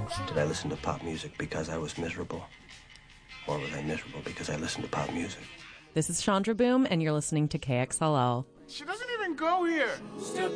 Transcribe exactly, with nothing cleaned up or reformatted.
most? Did I listen to pop music because I was miserable? Or was I miserable because I listened to pop music? This is Chandra Boom, and you're listening to K X L L. She doesn't even go here. Step